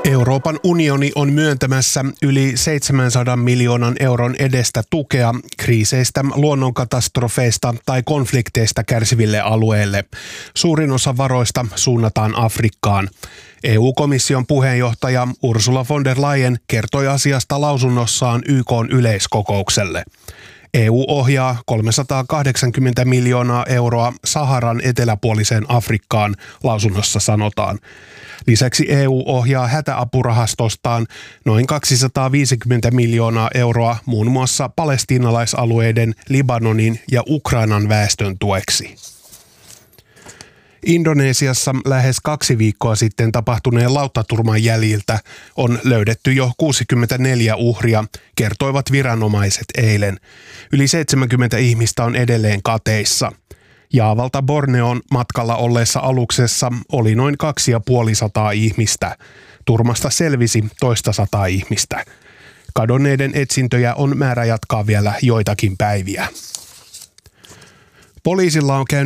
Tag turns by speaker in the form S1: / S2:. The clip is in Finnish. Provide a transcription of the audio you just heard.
S1: Euroopan unioni on myöntämässä yli 700 miljoonan euron edestä tukea kriiseistä, luonnonkatastrofeista tai konflikteista kärsiville alueille. Suurin osa varoista suunnataan Afrikkaan. EU-komission puheenjohtaja Ursula von der Leyen kertoi asiasta lausunnossaan YK:n yleiskokoukselle. EU ohjaa 380 miljoonaa euroa Saharan eteläpuoliseen Afrikkaan, lausunnossa sanotaan. Lisäksi EU ohjaa hätäapurahastostaan noin 250 miljoonaa euroa muun muassa palestiinalaisalueiden, Libanonin ja Ukrainan väestön tueksi. Indonesiassa lähes 2 viikkoa sitten tapahtuneen lauttaturman jäljiltä on löydetty jo 64 uhria, kertoivat viranomaiset eilen. Yli 70 ihmistä on edelleen kateissa. Jaavalta Borneoon matkalla olleessa aluksessa oli noin 250 ihmistä. Turmasta selvisi toista 100 ihmistä. Kadonneiden etsintöjä on määrä jatkaa vielä joitakin päiviä. Poliisilla on käynyt